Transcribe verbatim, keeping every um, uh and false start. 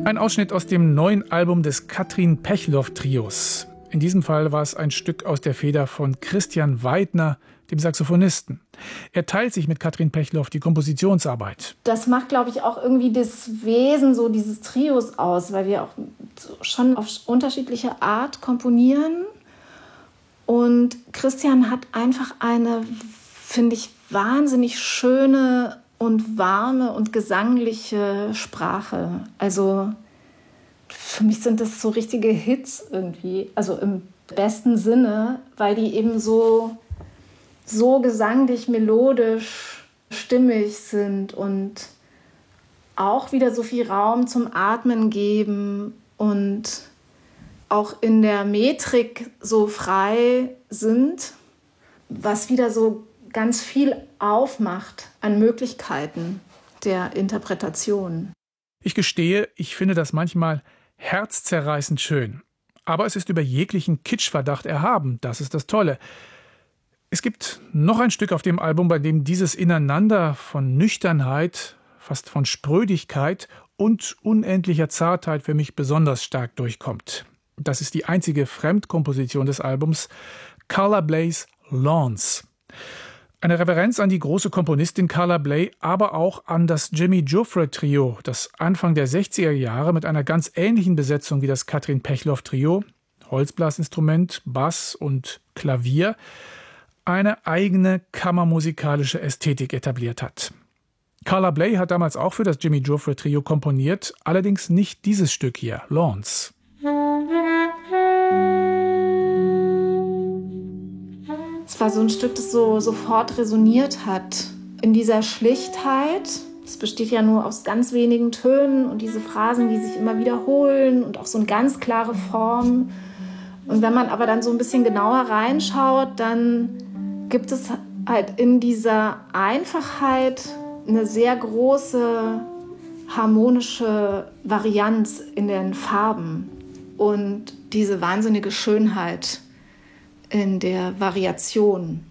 Ein Ausschnitt aus dem neuen Album des Katrin Pechloff-Trios. In diesem Fall war es ein Stück aus der Feder von Christian Weidner, dem Saxophonisten. Er teilt sich mit Katrin Pechloff die Kompositionsarbeit. Das macht, glaube ich, auch irgendwie das Wesen so dieses Trios aus, weil wir auch schon auf unterschiedliche Art komponieren. Und Christian hat einfach eine, finde ich, wahnsinnig schöne und warme und gesangliche Sprache. Also für mich sind das so richtige Hits irgendwie, also im besten Sinne, weil die eben so, so gesanglich, melodisch, stimmig sind und auch wieder so viel Raum zum Atmen geben und auch in der Metrik so frei sind, was wieder so ganz viel aufmacht an Möglichkeiten der Interpretation. Ich gestehe, ich finde das manchmal herzzerreißend schön. Aber es ist über jeglichen Kitschverdacht erhaben. Das ist das Tolle. Es gibt noch ein Stück auf dem Album, bei dem dieses Ineinander von Nüchternheit, fast von Sprödigkeit und unendlicher Zartheit für mich besonders stark durchkommt. Das ist die einzige Fremdkomposition des Albums, Carla Bleys Lawns. Eine Reverenz an die große Komponistin Carla Bley, aber auch an das Jimmy Giuffre Trio, das Anfang der sechziger Jahre mit einer ganz ähnlichen Besetzung wie das Katrin Pechloff Trio, Holzblasinstrument, Bass und Klavier, eine eigene kammermusikalische Ästhetik etabliert hat. Carla Bley hat damals auch für das Jimmy Giuffre Trio komponiert, allerdings nicht dieses Stück hier, Lawns. Es war so ein Stück, das so sofort resoniert hat. In dieser Schlichtheit, es besteht ja nur aus ganz wenigen Tönen und diese Phrasen, die sich immer wiederholen und auch so eine ganz klare Form. Und wenn man aber dann so ein bisschen genauer reinschaut, dann gibt es halt in dieser Einfachheit eine sehr große harmonische Varianz in den Farben und diese wahnsinnige Schönheit in der Variation.